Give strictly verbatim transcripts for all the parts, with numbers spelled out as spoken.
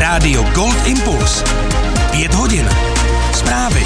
Rádio Gold Impuls. Pět hodin. Zprávy.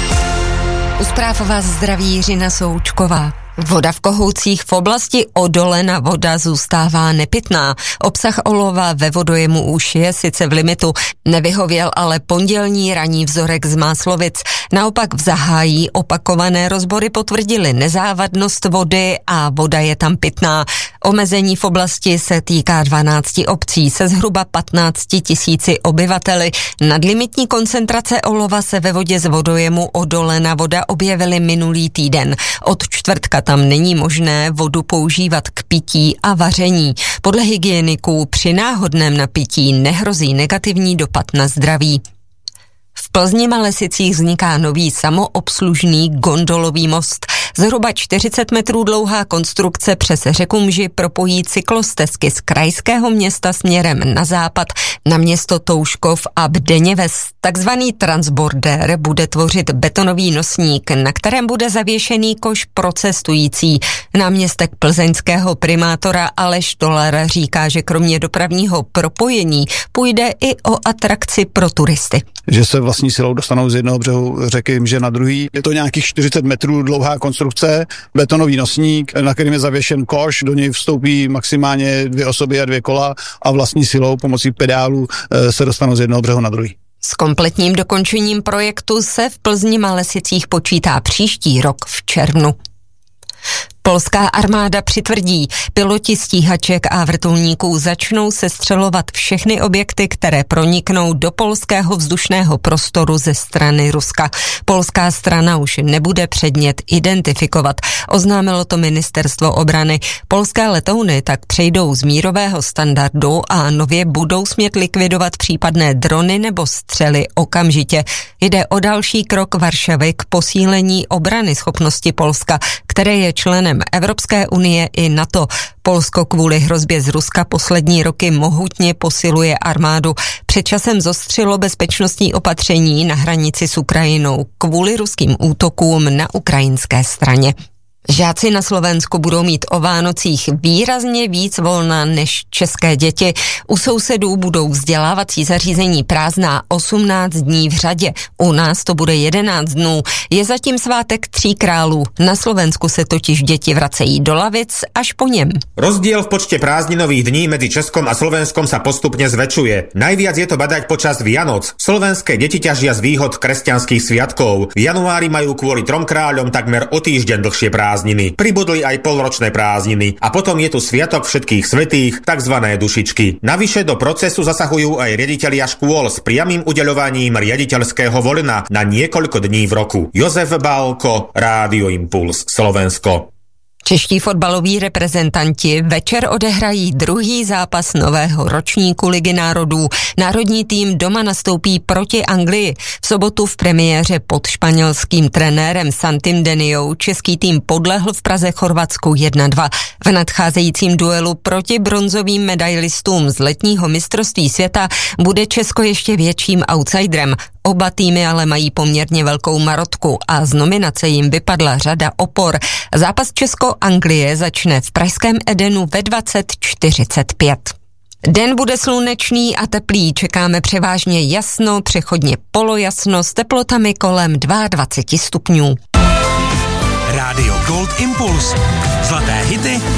U zpráv vás zdraví Jiřina Součková. Voda v Kohoucích v oblasti Odolena voda zůstává nepitná. Obsah olova ve vodojemu už je sice v limitu, nevyhověl ale pondělní ranní vzorek z Máslovic. Naopak v Zahájí opakované rozbory potvrdily nezávadnost vody a voda je tam pitná. Omezení v oblasti se týká dvanácti obcí se zhruba patnácti tisíci obyvateli. Nadlimitní koncentrace olova se ve vodě z vodojemu Odolena voda objevily minulý týden. Od čtvrtka tam není možné vodu používat k pití a vaření. Podle hygieniků při náhodném napití nehrozí negativní dopad na zdraví. V Plzni Malesicích vzniká nový samoobslužný gondolový most. Zhruba čtyřicet metrů dlouhá konstrukce přes řeku Mži propojí cyklostezky z krajského města směrem na západ na město Touškov a Bdeněves. Takzvaný transbordér bude tvořit betonový nosník, na kterém bude zavěšený koš pro cestující. Náměstek plzeňského primátora Aleš Tolar říká, že kromě dopravního propojení půjde i o atrakci pro turisty. Že se vlastní silou dostanou z jednoho břehu řeky Mže na druhý. Je to nějakých čtyřicet metrů dlouhá konstrukce, betonový nosník, na kterým je zavěšen koš, do něj vstoupí maximálně dvě osoby a dvě kola a vlastní silou pomocí pedálů se dostanou z jednoho břehu na druhý. S kompletním dokončením projektu se v Plzni Malesicích počítá příští rok v červnu. Polská armáda přitvrdí, piloti stíhaček a vrtulníků začnou sestřelovat všechny objekty, které proniknou do polského vzdušného prostoru ze strany Ruska. Polská strana už nebude předmět identifikovat, oznámilo to ministerstvo obrany. Polské letouny tak přejdou z mírového standardu a nově budou smět likvidovat případné drony nebo střely okamžitě. Jde o další krok Varšavy k posílení obrany schopnosti Polska, které je členem Evropské unie i NATO. Polsko kvůli hrozbě z Ruska poslední roky mohutně posiluje armádu. Před časem zostřilo bezpečnostní opatření na hranici s Ukrajinou kvůli ruským útokům na ukrajinské straně. Žáci na Slovensku budou mít o Vánocích výrazně víc volna než české děti. U sousedů budou vzdělávací zařízení prázdná osmnáct dní v řadě. U nás to bude jedenáct dnů. Je zatím svátek tří králů. Na Slovensku se totiž děti vracejí do lavic až po něm. Rozdiel v počte prázdninových dní medzi Českom a Slovenskom sa postupne zväčšuje. Najviac je to badať počas Vianoc. Slovenské deti ťažia z výhod kresťanských sviatkov. V januári majú kvôli trom kráľom takmer o týždeň dlhšie prázdniny. prázdniny. Pribudli aj polročné prázdniny a potom je tu sviatok všetkých svätých, takzvané dušičky. Navyše do procesu zasahujú aj riaditelia škôl s priamym udeľovaním riaditeľského voľna na niekoľko dní v roku. Jozef Bálko, Rádio Impuls, Slovensko. Čeští fotbaloví reprezentanti večer odehrají druhý zápas nového ročníku Ligy národů. Národní tým doma nastoupí proti Anglii. V sobotu v premiéře pod španělským trenérem Santim Deniou český tým podlehl v Praze Chorvatsku jedna dva. V nadcházejícím duelu proti bronzovým medailistům z letního mistrovství světa bude Česko ještě větším outsiderem. Oba týmy ale mají poměrně velkou marotku a z nominace jim vypadla řada opor. Zápas Česko-Anglie začne v pražském Edenu ve dvacet čtyřicet pět. Den bude slunečný a teplý, čekáme převážně jasno, přechodně polojasno s teplotami kolem dvacet dva stupňů. Rádio Gold Impuls. Zlaté hity